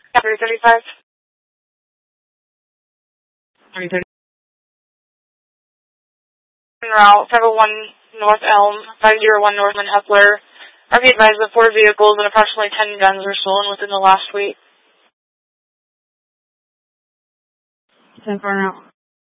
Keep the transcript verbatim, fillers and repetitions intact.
three thirty-five. three thirty. Route five oh one North Elm, five oh one Northman Epler. Are be advised that four vehicles and approximately ten guns were stolen within the last week. ten four now.